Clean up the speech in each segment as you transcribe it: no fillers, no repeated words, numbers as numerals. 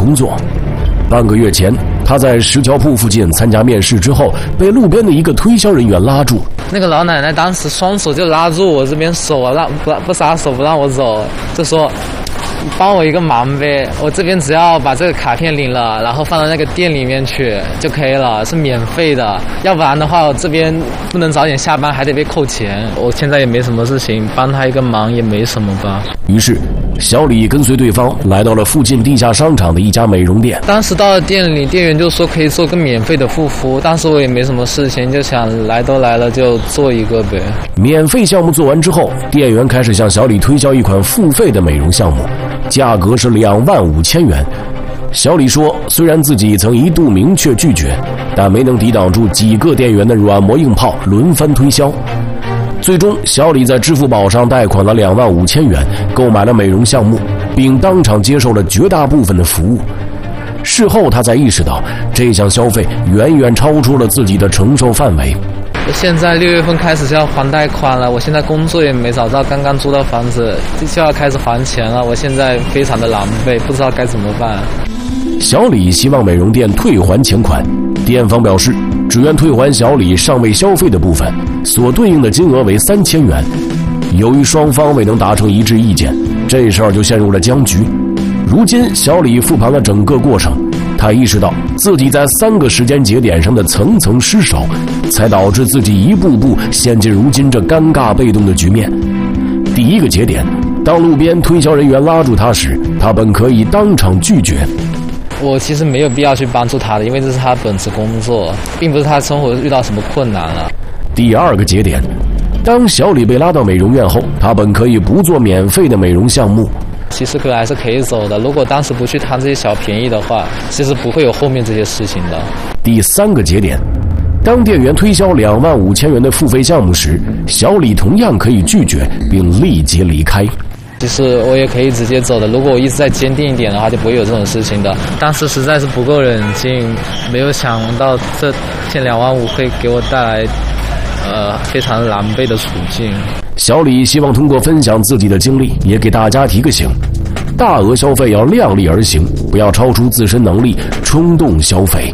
工作。半个月前，他在石桥铺附近参加面试之后，被路边的一个推销人员拉住。 那个老奶奶当时双手就拉住我这边手啊，不撒手不让我走，就说帮我一个忙呗，我这边只要把这个卡片领了，然后放到那个店里面去就可以了，是免费的。要不然的话，我这边不能早点下班，还得被扣钱。我现在也没什么事情，帮他一个忙也没什么吧。 于是，小李跟随对方来到了附近地下商场的一家美容店。 当时到了店里，店员就说可以做个免费的护肤，当时我也没什么事情，就想来都来了就做一个呗。 免费项目做完之后，店员开始向小李推销一款付费的美容项目，价格是25000元。小李说，虽然自己曾一度明确拒绝，但没能抵挡住几个店员的软磨硬泡，轮番推销。最终，小李在支付宝上贷款了25000元，购买了美容项目，并当场接受了绝大部分的服务。事后，他才意识到这项消费远远超出了自己的承受范围。 我现在6月份开始就要还贷款了，我现在工作也没找到，刚刚租到房子就要开始还钱了，我现在非常的狼狈，不知道该怎么办。 小李希望美容店退还钱款，店方表示只愿退还小李尚未消费的部分，所对应的金额为3000元。由于双方未能达成一致意见，这事儿就陷入了僵局。如今小李复盘了整个过程，他意识到自己在3个时间节点上的层层失守，才导致自己一步步陷进如今这尴尬被动的局面。第一个节点，当路边推销人员拉住他时，他本可以当场拒绝。 我其实没有必要去帮助他的，因为这是他本职工作，并不是他生活遇到什么困难了。 第二个节点，当小李被拉到美容院后，他本可以不做免费的美容项目， 其实本来是可以走的，如果当时不去贪这些小便宜的话，其实不会有后面这些事情的。 第三个节点，当店员推销25000元的付费项目时，小李同样可以拒绝并立即离开。 其实我也可以直接走的，如果我一直在坚定一点的话，就不会有这种事情的。当时实在是不够冷静，没有想到这25000会给我带来非常狼狈的处境。 小李希望通过分享自己的经历，也给大家提个醒：大额消费要量力而行，不要超出自身能力冲动消费。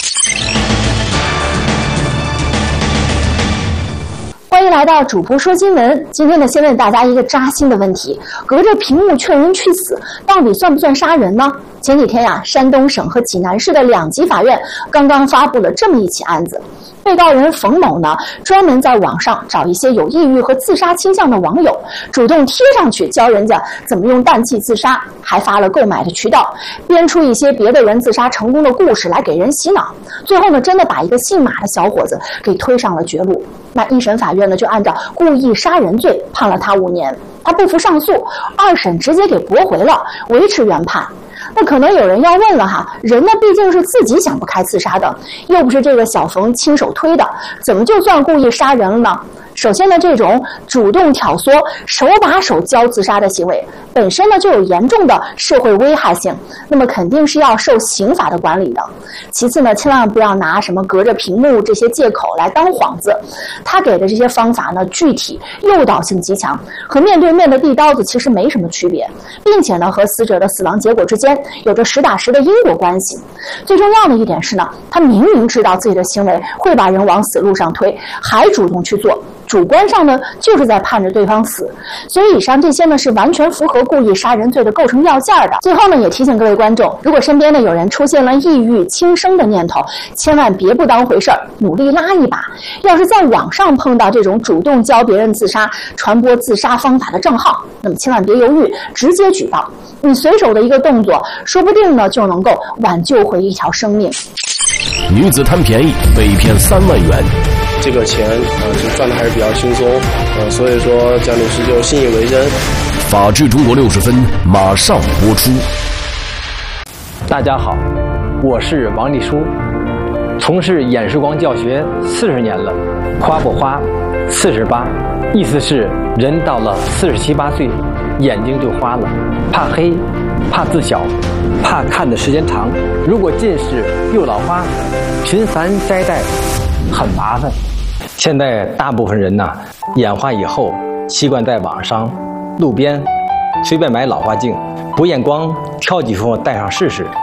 欢迎来到主播说新闻。今天呢，先问大家一个扎心的问题：隔着屏幕劝人去死，到底算不算杀人呢？前几天呀，山东省和济南市的2级法院刚刚发布了这么一起案子。被告人冯某呢，专门在网上找一些有抑郁和自杀倾向的网友，主动贴上去教人家怎么用氮气自杀，还发了购买的渠道，编出一些别的人自杀成功的故事来给人洗脑。最后呢，真的把一个姓马的小伙子给推上了绝路。那一审法院呢，就按照故意杀人罪判了他5年，他不服上诉，2审直接给驳回了，维持原判。那可能有人要问了哈，人呢毕竟是自己想不开自杀的，又不是这个小冯亲手推的，怎么就算故意杀人了呢？首先呢，这种主动挑唆、手把手教自杀的行为，本身呢就有严重的社会危害性，那么肯定是要受刑法的管理的。其次呢，千万不要拿什么隔着屏幕这些借口来当幌子，他给的这些方法呢，具体诱导性极强，和面对面的递刀子其实没什么区别，并且呢，和死者的死亡结果之间有着实打实的因果关系。最重要的一点是呢，他明明知道自己的行为会把人往死路上推，还主动去做，主观上呢就是在盼着对方死。所以以上这些呢是完全符合故意杀人罪的构成要件的。最后呢，也提醒各位观众，如果身边呢有人出现了抑郁轻生的念头，千万别不当回事儿，努力拉一把。要是在网上碰到这种主动教别人自杀、传播自杀方法的账号，那么千万别犹豫，直接举报。你随手的一个动作，说不定呢就能够挽救回一条生命。 女子贪便宜被骗3万元， 这个钱就赚的还是比较轻松，所以说蒋女士就信以为真。 法治中国60分马上播出。 大家好，我是王丽书，从事演示光教学40年了，花不花48，意思是人到了47、8岁，眼睛就花了，怕黑，怕字小，怕看的时间长。如果近视又老花，频繁摘戴很麻烦。现在大部分人呢，眼花以后习惯在网上、路边随便买老花镜，不验光挑几副戴上试试。